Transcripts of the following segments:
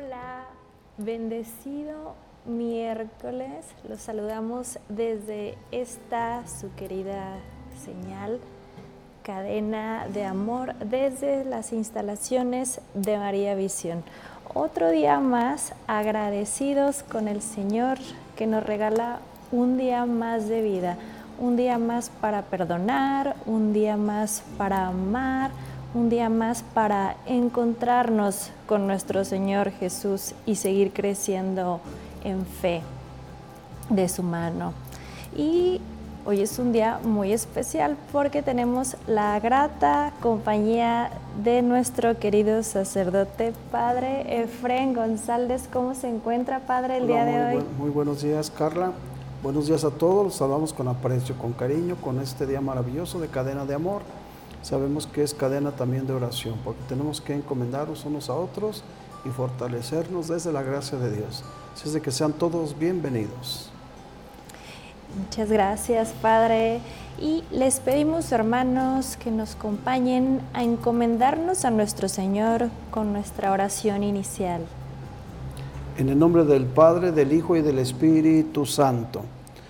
Hola, bendecido miércoles. Los saludamos desde esta su querida señal, cadena de amor, desde las instalaciones de María Visión. Otro día más agradecidos con el Señor que nos regala un día más de vida, un día más para perdonar, un día más para amar, un día más para encontrarnos con nuestro Señor Jesús y seguir creciendo en fe de su mano. Y hoy es un día muy especial porque tenemos la grata compañía de nuestro querido sacerdote, Padre Efrén González. ¿Cómo se encuentra, Padre, el día de hoy? Muy buenos días, Carla. Buenos días a todos. Los saludamos con aprecio, con cariño, con este día maravilloso de cadena de amor. Sabemos que es cadena también de oración, porque tenemos que encomendarnos unos a otros y fortalecernos desde la gracia de Dios. Así es de que sean todos bienvenidos. Muchas gracias, Padre. Y les pedimos, hermanos, que nos acompañen a encomendarnos a nuestro Señor con nuestra oración inicial. En el nombre del Padre, del Hijo y del Espíritu Santo.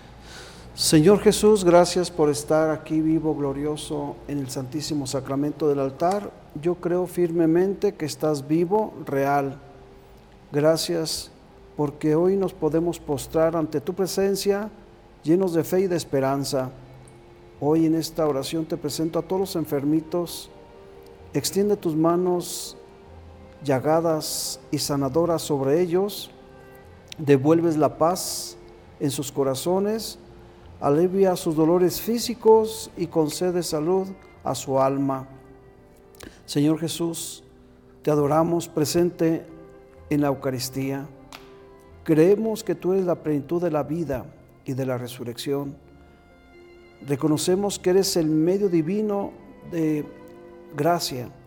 Señor Jesús, gracias por estar aquí vivo, glorioso, en el Santísimo Sacramento del altar. Yo creo firmemente que estás vivo, real. Gracias porque hoy nos podemos postrar ante tu presencia, llenos de fe y de esperanza. Hoy en esta oración te presento a todos los enfermitos. Extiende tus manos llagadas y sanadoras sobre ellos. Devuelves la paz en sus corazones. Alivia sus dolores físicos y concede salud a su alma. Señor Jesús, te adoramos presente en la Eucaristía. Creemos que tú eres la plenitud de la vida y de la resurrección. Reconocemos que eres el medio divino de gracia